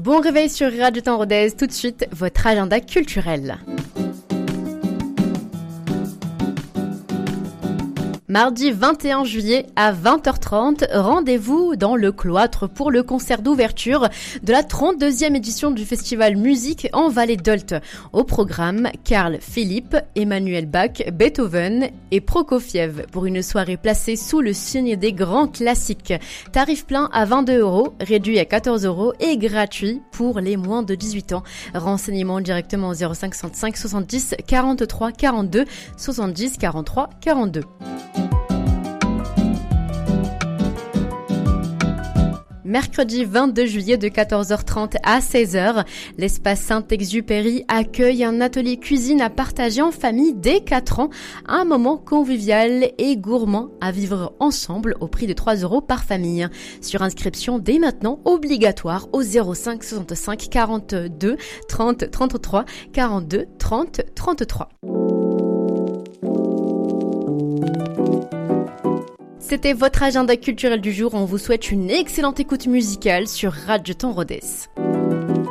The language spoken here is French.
Bon réveil sur Radio Temps Rodez, tout de suite votre agenda culturel. Mardi 21 juillet à 20h30, rendez-vous dans le cloître pour le concert d'ouverture de la 32e édition du festival Musique en Vallée d'Olt. Au programme, Carl Philipp, Emmanuel Bach, Beethoven et Prokofiev pour une soirée placée sous le signe des grands classiques. Tarif plein à 22 €, réduit à 14 € et gratuit pour les moins de 18 ans. Renseignements directement au 0565 70 43 42 70 43 42. Mercredi 22 juillet de 14h30 à 16h, l'espace Saint-Exupéry accueille un atelier cuisine à partager en famille dès 4 ans, un moment convivial et gourmand à vivre ensemble au prix de 3 € par famille. Sur inscription dès maintenant obligatoire au 05 65 42 30 33 42 30 33. C'était votre agenda culturel du jour. On vous souhaite une excellente écoute musicale sur Radio Temps Rodez.